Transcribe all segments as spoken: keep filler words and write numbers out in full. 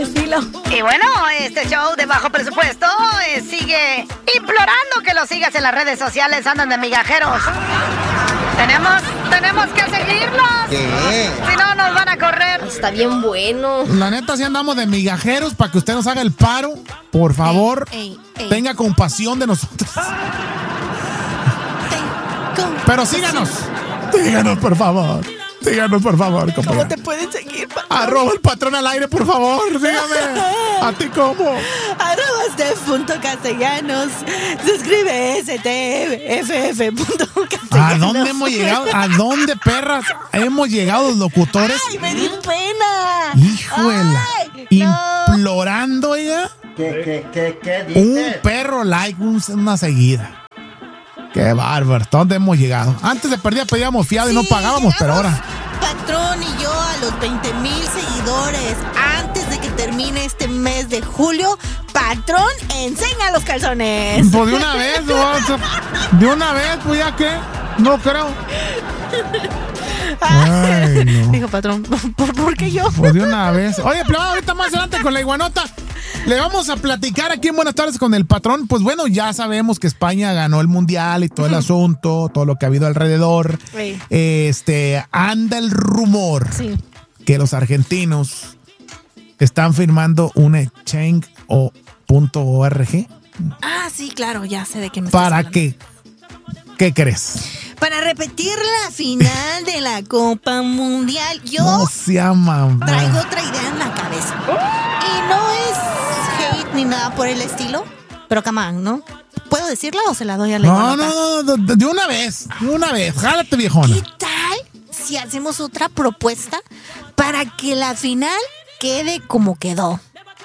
estilo. Y bueno, este show de bajo presupuesto eh, sigue implorando que lo sigas en las redes sociales. Andan de migajeros. Tenemos, tenemos que seguirlos. ¿Qué? Si no, nos van a correr. Está bien bueno. La neta, sí andamos de migajeros para que usted nos haga el paro. Por favor, Ey, ey, ey. tenga compasión de nosotros. Pero síganos. Síganos, por favor. Síganos, por favor, compañero. ¿Cómo te pueden seguir, patrón? Arroba el patrón al aire, por favor. Dígame. ¿A ti cómo? Arroba Steph.castellanos. Se escribe S T F F punto castellanos. ¿A dónde hemos llegado? ¿A dónde, perras, hemos llegado los locutores? ¡Ay, me di pena! Híjuela. Ay, no. Implorando ya ¿Qué, qué, qué, qué un dices? perro like, un- una seguida. Qué bárbaro. ¿A dónde hemos llegado? Antes de perdida pedíamos fiado y no Sí, pagábamos, pero llegamos, ahora. Patrón y yo a los veinte mil seguidores. Antes de que termine este mes de julio, Patrón, enseña los calzones. Pues de una vez, ¿no? De una vez, pues ya que. No creo. Ay, no. Dijo Patrón, ¿por, por qué yo? Pues de una vez. Oye, plebado, ahorita más adelante con la iguanota le vamos a platicar aquí en Buenas Tardes con el patrón. Pues bueno, ya sabemos que España ganó el mundial y todo el asunto, todo lo que ha habido alrededor. Sí. Este, anda el rumor Sí. que los argentinos están firmando un exchange o punto org Ah, sí, claro, ya sé de qué me estás para hablando. que, ¿qué crees? Para repetir la final de la Copa Mundial. Yo No sea mamá. traigo otra idea en la cabeza. Y no es hate ni nada por el estilo, pero come on, ¿no? ¿Puedo decirla o se la doy a la No, iguanota? no, no, de, de una vez, de una vez. Jálate, viejona. ¿Qué tal si hacemos otra propuesta para que la final quede como quedó?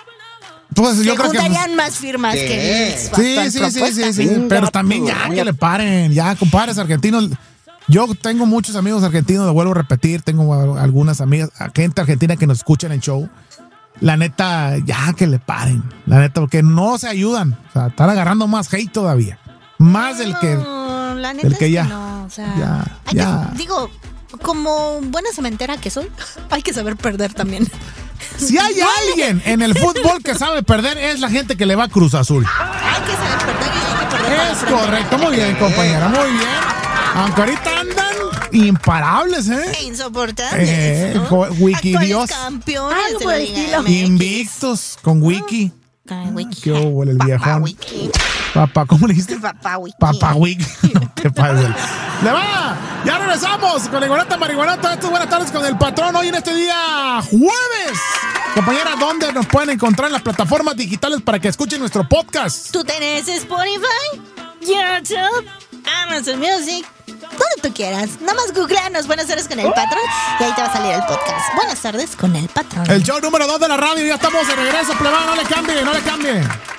Pues yo Se creo que. juntarían más firmas ¿Qué? que mi Sí, actual sí, sí, propuesta. sí, sí. Pero también ya que le paren, ya, compadres argentinos. Yo tengo muchos amigos argentinos, lo vuelvo a repetir. Tengo algunas amigas, gente argentina que nos escuchan en el show. La neta, ya que le paren. La neta, porque no se ayudan. O sea, están agarrando más hate todavía. Más del que. No, la neta del es que que ya. no, o sea, Ya, hay ya. que- digo, como buena cementera que soy, hay que saber perder también. Si hay alguien en el fútbol que sabe perder, es la gente que le va a Cruz Azul. Hay que saber perder y hay que perder con la Es frente. correcto, muy bien, compañera, muy bien. Aunque ahorita andan imparables, ¿eh? E insoportables. Eh, ¿no? jo- Wikidios. Actuales campeones Algo de por la el Liga estilo. M X. Invictos con Wiki. Ay, Wiki. ¿Qué hubo, el Papá viejón? Wiki. Papá, ¿cómo le dijiste? Papá Wiki. Papá Wiki. ¿Qué pasa? ¡Le va! Ya regresamos con la iguanota marihuanota. Esto es Buenas Tardes con el patrón. Hoy en este día jueves. Compañera, ¿dónde nos pueden encontrar en las plataformas digitales para que escuchen nuestro podcast? Tú tenés Spotify, YouTube, Amazon Music, donde tú quieras. Nada más googleanos Buenas Tardes con el patrón y ahí te va a salir el podcast. Buenas tardes con el patrón. El show número dos de la radio. Ya estamos de regreso, plebado. No le cambie, no le cambie.